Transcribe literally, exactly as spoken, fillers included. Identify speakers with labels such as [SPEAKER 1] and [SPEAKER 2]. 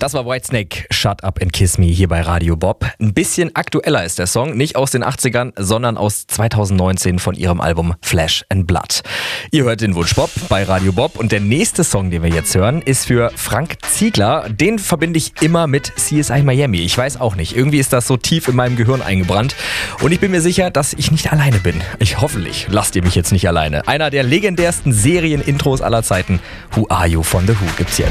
[SPEAKER 1] Das war Whitesnake, Shut Up and Kiss Me hier bei Radio Bob. Ein bisschen aktueller ist der Song, nicht aus den achtzigern, sondern aus zweitausendneunzehn von ihrem Album Flesh and Blood. Ihr hört den Wunsch Bob bei Radio Bob und der nächste Song, den wir jetzt hören, ist für Frank Ziegler. Den verbinde ich immer mit C S I Miami. Ich weiß auch nicht, irgendwie ist das so tief in meinem Gehirn eingebrannt und ich bin mir sicher, dass ich nicht alleine bin. Ich hoffentlich lasst ihr mich jetzt nicht alleine. Einer der legendärsten Serien-Intros aller Zeiten, Who Are You von The Who gibt's jetzt.